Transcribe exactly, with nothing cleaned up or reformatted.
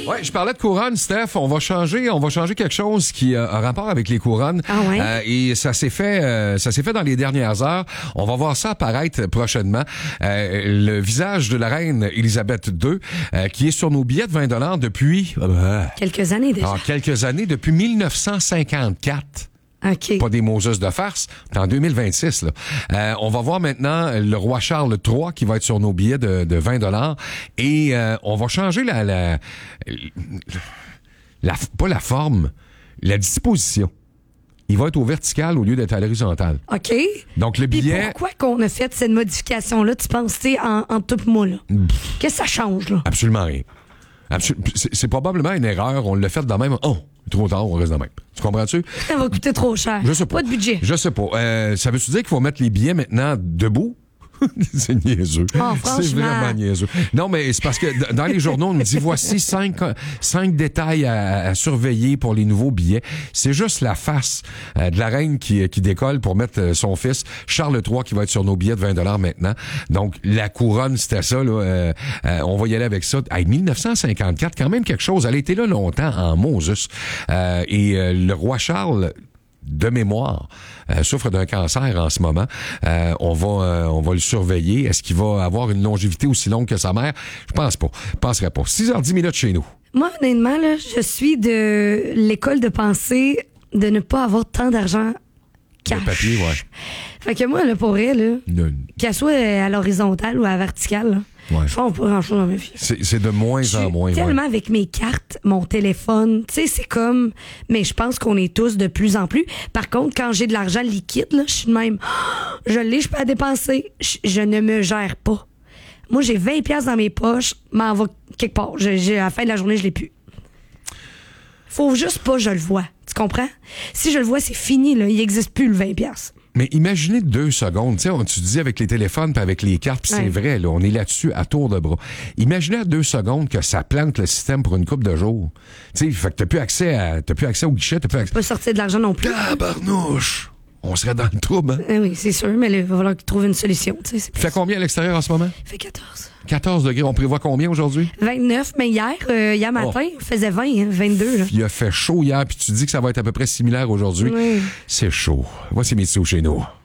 Ouais, je parlais de couronne, Steph. On va changer, on va changer quelque chose qui a un rapport avec les couronnes. Ah ouais? Euh, et ça s'est fait, euh, ça s'est fait dans les dernières heures. On va voir ça apparaître prochainement. Euh, le visage de la reine Élisabeth deux, euh, qui est sur nos billets de vingt dollars depuis euh, Quelques années déjà. en quelques années, depuis mille neuf cent cinquante-quatre. OK. Pas des Moses de farce. C'est en deux mille vingt-six, là. Euh, on va voir maintenant le roi Charles trois qui va être sur nos billets de, de vingt dollars. Et euh, on va changer la, la, la... Pas la forme, la disposition. Il va être au vertical au lieu d'être à l'horizontale. OK. Donc, le Puis billet... pourquoi qu'on a fait cette modification-là, tu penses, tu sais, en, en tout moi, là? Qu'est-ce que ça change, là? Absolument rien. Absol- C'est, c'est probablement une erreur. On l'a fait de même. Oh, trop tard, on reste de même. Tu comprends-tu? Ça va coûter trop cher. Je sais pas. Pas de budget. Je sais pas. Euh, ça veut-tu dire qu'il faut mettre les billets maintenant debout? C'est niaiseux. Oh, c'est vraiment niaiseux. Non, mais c'est parce que d- dans les journaux, on nous dit voici cinq, cinq détails à, à surveiller pour les nouveaux billets. C'est juste la face euh, de la reine qui, qui décolle pour mettre euh, son fils, Charles trois, qui va être sur nos billets de vingt dollars maintenant. Donc, la couronne, c'était ça. Là, euh, euh, on va y aller avec ça. Hey, mille neuf cent cinquante-quatre, quand même quelque chose. Elle a été là longtemps en Moses. Euh, et euh, le roi Charles... de mémoire, euh, souffre d'un cancer en ce moment. Euh, on va euh, on va le surveiller. Est-ce qu'il va avoir une longévité aussi longue que sa mère? Je pense pas. Je penserais pas. six heures dix minutes chez nous. Moi, honnêtement, là, je suis de l'école de pensée de ne pas avoir tant d'argent cash. Le papier, ouais. Fait que moi, là, pour elle, là, Le- qu'elle soit à l'horizontale ou à la verticale, là, Ouais. je fais pas grand-chose dans ma vie. C'est, c'est de moins Je en suis moins. tellement Ouais. avec mes cartes, mon téléphone, tu sais, c'est comme... Mais je pense qu'on est tous de plus en plus. Par contre, quand j'ai de l'argent liquide, là, je suis de même... Je l'ai, je peux la dépenser. Je, je ne me gère pas. Moi, j'ai vingt piastres dans mes poches, m'en va quelque part. Je- j'ai, à la fin de la journée, je l'ai plus. Faut juste pas que je le vois. Tu comprends? Si je le vois, c'est fini, là. Il existe plus le vingt piastres. Mais imaginez deux secondes. Tu sais, on- tu dis avec les téléphones puis avec les cartes, puis Ouais. c'est vrai, là, on est là-dessus à tour de bras. Imaginez à deux secondes que ça plante le système pour une couple de jours. Tu sais, fait que t'as plus accès à, t'as plus accès au guichet, t'as plus accès. Pas sortir de l'argent non plus. Tabarnouche! On serait dans le trouble, hein? Eh oui, c'est sûr, mais là, il va falloir qu'ils trouvent une solution. Tu sais, c'est Il fait combien à l'extérieur en ce moment? Il fait quatorze. quatorze degrés. On prévoit combien aujourd'hui? vingt-neuf, mais hier, euh, hier matin, il faisait vingt, hein, vingt-deux. Là. Il a fait chaud hier, puis tu dis que ça va être à peu près similaire aujourd'hui. Oui. C'est chaud. Voici Mitsou chez nous.